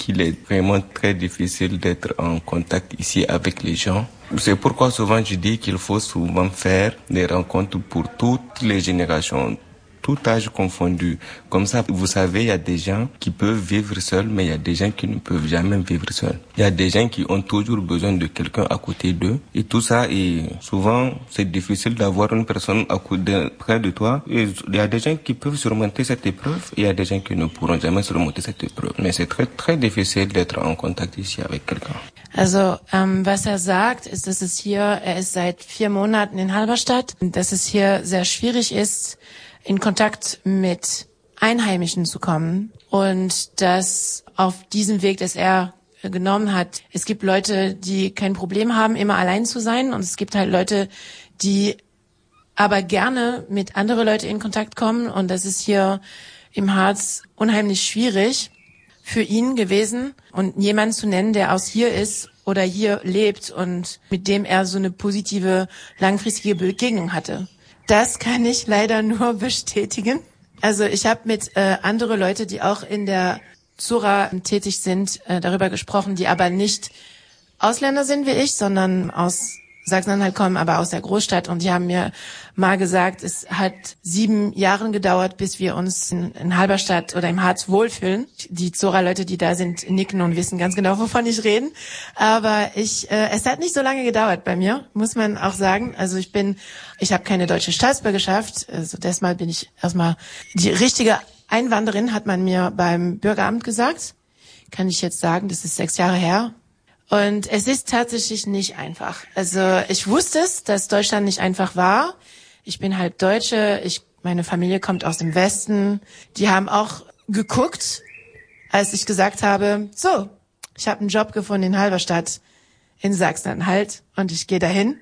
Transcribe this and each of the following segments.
qu'il est vraiment très difficile d'être en contact ici avec les gens. C'est pourquoi souvent je dis qu'il faut souvent faire des rencontres pour toutes les générations, tout âge confondu. Comme ça, vous savez, il y a des gens qui peuvent vivre seuls, mais il y a des gens qui ne peuvent jamais vivre seuls. Il y a des gens qui ont toujours besoin de quelqu'un à côté d'eux. Et tout ça, et souvent, c'est difficile d'avoir une personne près de toi. Et il y a des gens qui peuvent surmonter cette épreuve, et il y a des gens qui ne pourront jamais surmonter cette épreuve. Mais c'est très, très difficile d'être en contact ici avec quelqu'un. Also, was er sagt, ist, dass es hier, er ist seit 4 Monaten in Halberstadt, dass es hier sehr schwierig ist, in Kontakt mit Einheimischen zu kommen und dass auf diesem Weg, das er genommen hat, es gibt Leute, die kein Problem haben, immer allein zu sein und es gibt halt Leute, die aber gerne mit anderen Leuten in Kontakt kommen und das ist hier im Harz unheimlich schwierig für ihn gewesen und jemanden zu nennen, der aus hier ist oder hier lebt und mit dem er so eine positive, langfristige Begegnung hatte. Das kann ich leider nur bestätigen. Also ich habe mit andere Leute, die auch in der Zora tätig sind, darüber gesprochen, die aber nicht Ausländer sind wie ich, sondern aus Sachsen-Anhalt kommen, aber aus der Großstadt. Und die haben mir mal gesagt, es hat 7 Jahre gedauert, bis wir uns in Halberstadt oder im Harz wohlfühlen. Die Zora-Leute, die da sind, nicken und wissen ganz genau, wovon ich rede. Aber es hat nicht so lange gedauert bei mir, muss man auch sagen. Also ich habe keine deutsche Staatsbürgerschaft, also deshalb bin ich erstmal die richtige Einwanderin, hat man mir beim Bürgeramt gesagt. Kann ich jetzt sagen, das ist 6 Jahre her. Und es ist tatsächlich nicht einfach. Also ich wusste es, dass Deutschland nicht einfach war. Ich bin halb Deutsche, meine Familie kommt aus dem Westen. Die haben auch geguckt, als ich gesagt habe, so, ich habe einen Job gefunden in Halberstadt in Sachsen-Anhalt und ich gehe dahin.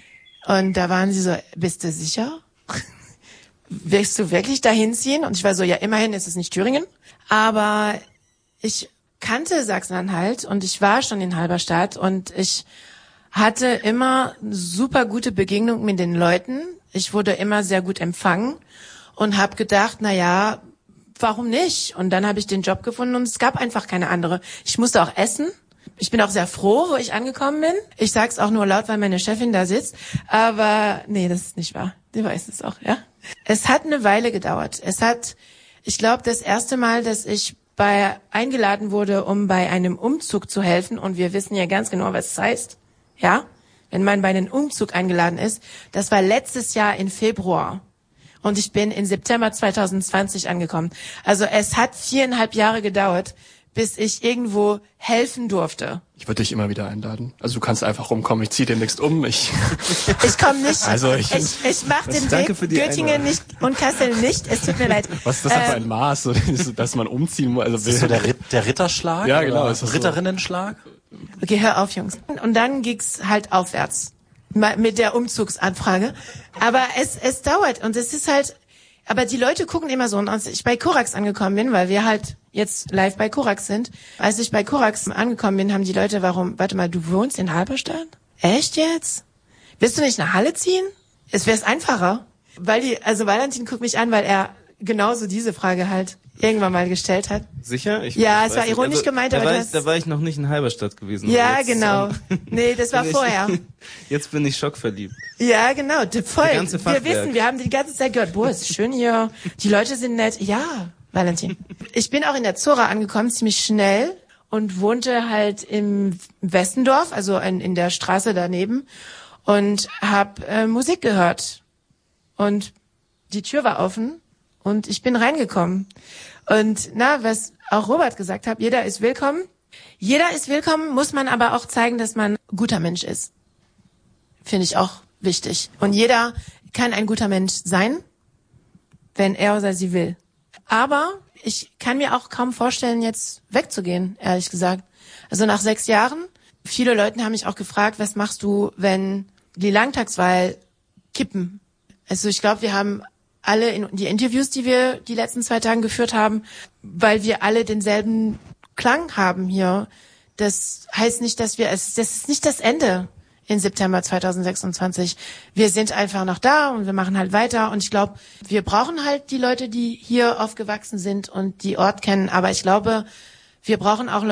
Und da waren sie so, bist du sicher? Willst du wirklich dahin ziehen? Und ich war so, ja, immerhin ist es nicht Thüringen. Aber ich kannte Sachsen-Anhalt und ich war schon in Halberstadt und ich hatte immer super gute Begegnungen mit den Leuten. Ich wurde immer sehr gut empfangen und habe gedacht, na ja, warum nicht? Und dann habe ich den Job gefunden und es gab einfach keine andere. Ich musste auch essen. Ich bin auch sehr froh, wo ich angekommen bin. Ich sag's auch nur laut, weil meine Chefin da sitzt. Aber nee, das ist nicht wahr. Die weiß es auch, ja. Es hat eine Weile gedauert. Ich glaube, das erste Mal, dass ich eingeladen wurde, um bei einem Umzug zu helfen. Und wir wissen ja ganz genau, was es heißt. Ja? Wenn man bei einem Umzug eingeladen ist. Das war letztes Jahr im Februar. Und ich bin im September 2020 angekommen. Also es hat 4,5 Jahre gedauert, bis ich irgendwo helfen durfte. Ich würde dich immer wieder einladen. Also du kannst einfach rumkommen. Ich ziehe demnächst um. Ich komme nicht. Also ich mache den Weg Göttingen nicht und Kassel nicht. Es tut mir leid. Was ist das für ein Maß, dass man umziehen muss? Also ist so der Ritterschlag? Ja, genau. Ist das Ritterinnenschlag? Okay, hör auf, Jungs. Und dann ging's halt aufwärts mit der Umzugsanfrage. Aber es dauert und es ist halt. Aber die Leute gucken immer so. Und als ich bei Korax angekommen bin, weil wir halt jetzt live bei Korax sind, als ich bei Korax angekommen bin, haben die Leute, warte mal, du wohnst in Halberstadt? Echt jetzt? Willst du nicht nach Halle ziehen? Es wäre einfacher. Valentin guckt mich an, weil er genauso diese Frage halt irgendwann mal gestellt hat. Sicher? Es war ironisch gemeint, aber da war ich noch nicht in Halberstadt gewesen. Ja, genau. Nee, das war vorher. Jetzt bin ich schockverliebt. Ja, genau. Voll. Wir haben die ganze Zeit gehört, boah, ist schön hier. Die Leute sind nett. Ja, Valentin. Ich bin auch in der Zora angekommen, ziemlich schnell und wohnte halt im Westendorf, also in der Straße daneben und habe Musik gehört. Und die Tür war offen. Und ich bin reingekommen. Und was auch Robert gesagt hat, jeder ist willkommen. Jeder ist willkommen, muss man aber auch zeigen, dass man ein guter Mensch ist. Finde ich auch wichtig. Und jeder kann ein guter Mensch sein, wenn er oder sie will. Aber ich kann mir auch kaum vorstellen, jetzt wegzugehen, ehrlich gesagt. Also nach 6 Jahren, viele Leute haben mich auch gefragt, was machst du, wenn die Landtagswahl kippen? Also ich glaube, wir haben alle in die Interviews, die wir die letzten 2 Tage geführt haben, weil wir alle denselben Klang haben hier. Das heißt nicht, das ist nicht das Ende in September 2026. Wir sind einfach noch da und wir machen halt weiter. Und ich glaube, wir brauchen halt die Leute, die hier aufgewachsen sind und die Ort kennen. Aber ich glaube, wir brauchen auch Leute,